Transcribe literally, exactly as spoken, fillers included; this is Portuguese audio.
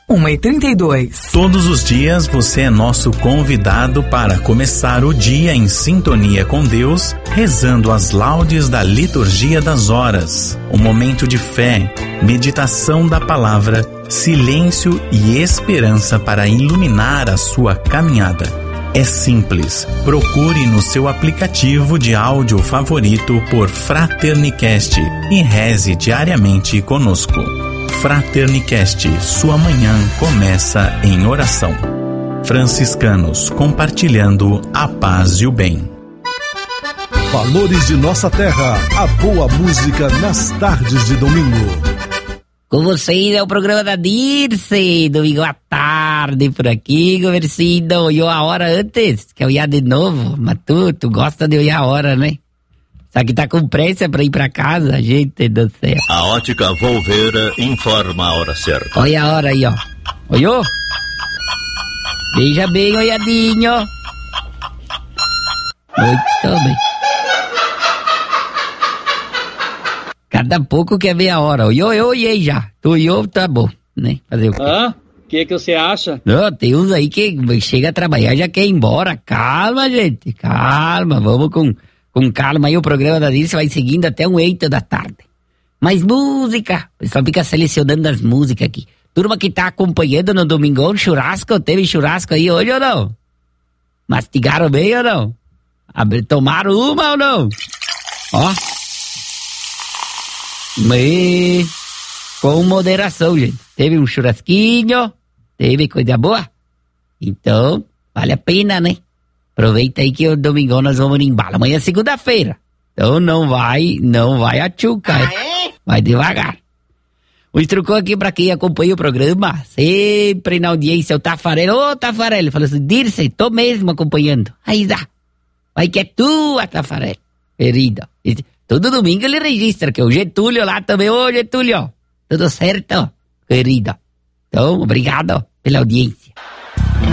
uma e trinta e dois. Todos os dias você é nosso convidado para começar o dia em sintonia com Deus, rezando as laudes da liturgia das horas. Um momento de fé, meditação da palavra, silêncio e esperança para iluminar a sua caminhada. É simples. Procure no seu aplicativo de áudio favorito por Fraternicast e reze diariamente conosco. Fraternicast, sua manhã começa em oração. Franciscanos, compartilhando a paz e o bem. Valores de nossa terra, a boa música nas tardes de domingo. Com vocês é o programa da Dirce, domingo à tarde por aqui, Gomercindo. Olhou a hora antes, que eu ia de novo, mas tu, tu gosta de olhar a hora, né? Só que tá com pressa pra ir pra casa, gente do céu. A Ótica Volveira informa a hora certa. Olha a hora aí, ó. Olhou? Veja bem olhadinho. Muito bem. Cada pouco quer ver a hora. Olhou, eu olhei já. Tu olhou, tá bom, né? Fazer o quê? Hã? O que que você acha? Não, tem uns aí que chega a trabalhar já quer ir embora. Calma, gente. Calma. Vamos com, com calma aí. O programa da Dirce vai seguindo até um oito da tarde. Mas música. O pessoal fica selecionando as músicas aqui. Turma que tá acompanhando no domingão, churrasco. Teve churrasco aí hoje ou não? Mastigaram bem ou não? Tomaram uma ou não? Ó. Mas com moderação, gente. Teve um churrasquinho, teve coisa boa. Então, vale a pena, né? Aproveita aí que o domingão nós vamos embala. Amanhã é segunda-feira. Então não vai, não vai achucar. Vai devagar. O instrucou aqui pra quem acompanha o programa, sempre na audiência, o Tafarel. Ô, Tafarel, ele falou assim, Dirce, tô mesmo acompanhando. Aí dá. Vai que é tua, Tafarel. Querido. Todo domingo ele registra que o Getúlio lá também. Ô, Getúlio, tudo certo, querido? Então, obrigado pela audiência.